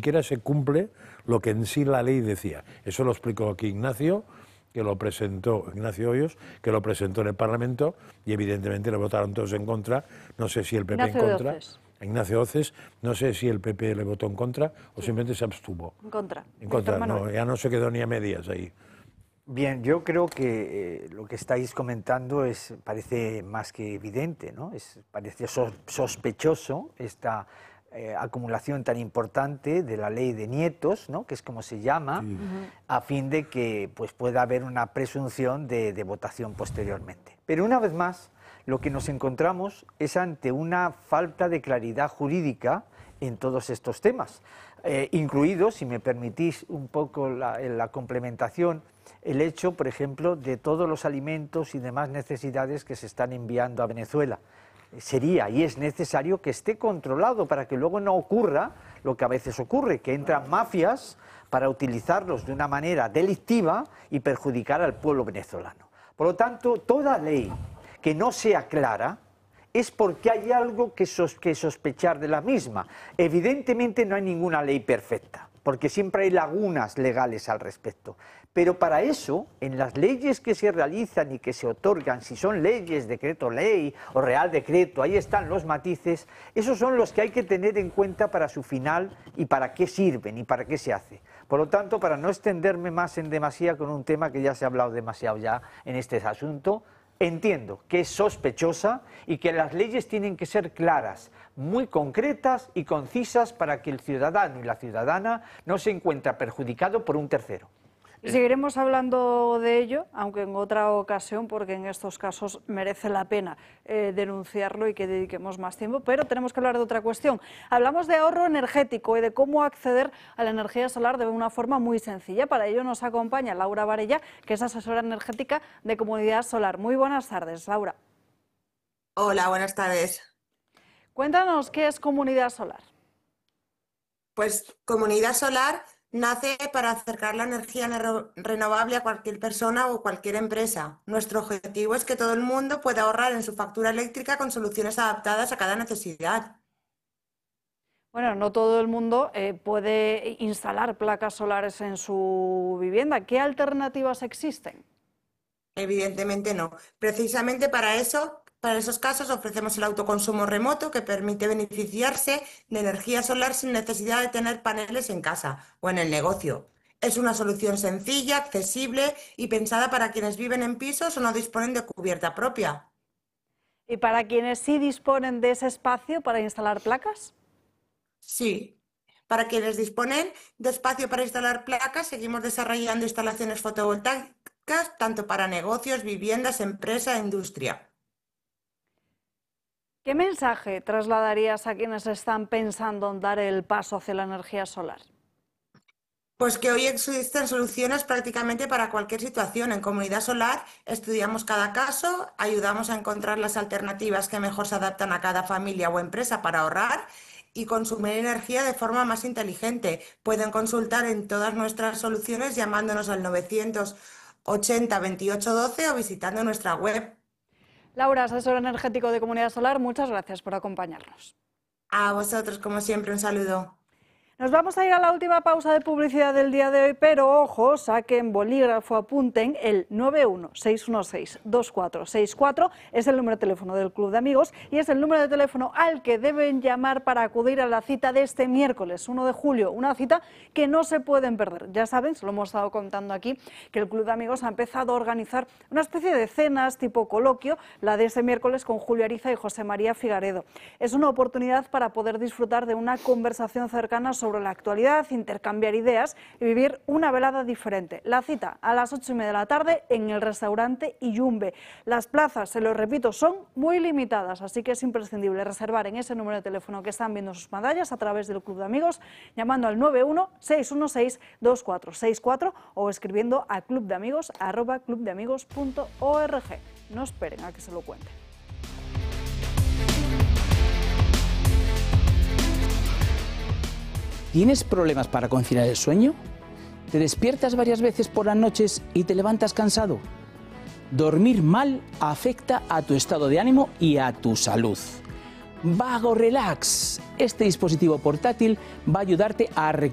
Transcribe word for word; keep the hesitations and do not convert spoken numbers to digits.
siquiera se cumple lo que en sí la ley decía. Eso lo explicó aquí Ignacio, que lo presentó, Ignacio Hoyos, que lo presentó en el Parlamento y evidentemente le votaron todos en contra. No sé si el P P Ignacio en contra. Oces. Ignacio Oces, no sé si el P P le votó en contra o sí. simplemente se abstuvo. En contra. En contra, no, ya no se quedó ni a medias ahí. Bien, yo creo que eh, lo que estáis comentando es, parece más que evidente, ¿no? Es, parece sospechoso esta eh, acumulación tan importante de la ley de nietos, ¿no? Que es como se llama, sí. uh-huh. a fin de que pues, pueda haber una presunción de, de votación posteriormente. Pero una vez más, lo que nos encontramos es ante una falta de claridad jurídica en todos estos temas, eh, incluido, si me permitís un poco la, la complementación, el hecho, por ejemplo, de todos los alimentos y demás necesidades que se están enviando a Venezuela. Sería y es necesario que esté controlado para que luego no ocurra lo que a veces ocurre, que entran mafias para utilizarlos de una manera delictiva y perjudicar al pueblo venezolano. Por lo tanto, toda ley que no sea clara es porque hay algo que, sos, que sospechar de la misma. Evidentemente no hay ninguna ley perfecta, porque siempre hay lagunas legales al respecto. Pero para eso, en las leyes que se realizan y que se otorgan, si son leyes, decreto ley o real decreto, ahí están los matices, esos son los que hay que tener en cuenta para su final y para qué sirven y para qué se hace. Por lo tanto, para no extenderme más en demasía con un tema que ya se ha hablado demasiado ya en este asunto, entiendo que es sospechosa y que las leyes tienen que ser claras, muy concretas y concisas para que el ciudadano y la ciudadana no se encuentre perjudicado por un tercero. Y seguiremos hablando de ello, aunque en otra ocasión, porque en estos casos merece la pena eh, denunciarlo y que dediquemos más tiempo, pero tenemos que hablar de otra cuestión. Hablamos de ahorro energético y de cómo acceder a la energía solar de una forma muy sencilla. Para ello nos acompaña Laura Varella, que es asesora energética de Comunidad Solar. Muy buenas tardes, Laura. Hola, buenas tardes. Cuéntanos, ¿qué es Comunidad Solar? Pues Comunidad Solar nace para acercar la energía renovable a cualquier persona o cualquier empresa. Nuestro objetivo es que todo el mundo pueda ahorrar en su factura eléctrica con soluciones adaptadas a cada necesidad. Bueno, no todo el mundo eh, puede instalar placas solares en su vivienda. ¿Qué alternativas existen? Evidentemente no. Precisamente para eso, para esos casos ofrecemos el autoconsumo remoto, que permite beneficiarse de energía solar sin necesidad de tener paneles en casa o en el negocio. Es una solución sencilla, accesible y pensada para quienes viven en pisos o no disponen de cubierta propia. ¿Y para quienes sí disponen de ese espacio para instalar placas? Sí. Para quienes disponen de espacio para instalar placas, seguimos desarrollando instalaciones fotovoltaicas tanto para negocios, viviendas, empresa e industria. ¿Qué mensaje trasladarías a quienes están pensando en dar el paso hacia la energía solar? Pues que hoy existen soluciones prácticamente para cualquier situación. En Comunidad Solar estudiamos cada caso, ayudamos a encontrar las alternativas que mejor se adaptan a cada familia o empresa para ahorrar y consumir energía de forma más inteligente. Pueden consultar en todas nuestras soluciones llamándonos al novecientos ochenta veintiocho doce o visitando nuestra web. Laura, asesor energético de Comunidad Solar, muchas gracias por acompañarnos. A vosotros, como siempre, un saludo. Nos vamos a ir a la última pausa de publicidad del día de hoy, pero ojo, saquen bolígrafo, apunten el nueve uno seis uno seis dos cuatro seis cuatro, es el número de teléfono del Club de Amigos y es el número de teléfono al que deben llamar para acudir a la cita de este miércoles uno de julio, una cita que no se pueden perder. Ya saben, se lo hemos estado contando aquí, que el Club de Amigos ha empezado a organizar una especie de cenas tipo coloquio, la de este miércoles con Julio Ariza y José María Figaredo. Es una oportunidad para poder disfrutar de una conversación cercana sobre sobre la actualidad, intercambiar ideas y vivir una velada diferente. La cita a las ocho y media de la tarde en el restaurante Iyumbe. Las plazas, se lo repito, son muy limitadas, así que es imprescindible reservar en ese número de teléfono que están viendo sus pantallas a través del Club de Amigos, llamando al nueve uno seis uno seis dos cuatro seis cuatro o escribiendo a clubdeamigos arroba clubdeamigos punto org. No esperen a que se lo cuenten. ¿Tienes problemas para conciliar el sueño? ¿Te despiertas varias veces por las noches y te levantas cansado? Dormir mal afecta a tu estado de ánimo y a tu salud. Vago Relax. Este dispositivo portátil va a ayudarte a recuperar